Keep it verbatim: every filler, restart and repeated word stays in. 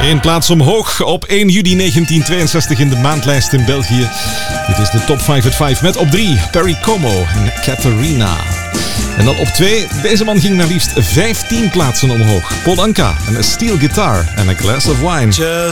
Eén plaats omhoog op één juli negentien tweeënzestig in de maandlijst in België. Dit is de Top vijf at vijf met op drie Perry Como en Catharina. En dan op twee, deze man ging naar liefst vijftien plaatsen omhoog. Paul Anka en A Steel Guitar en A Glass of Wine. Just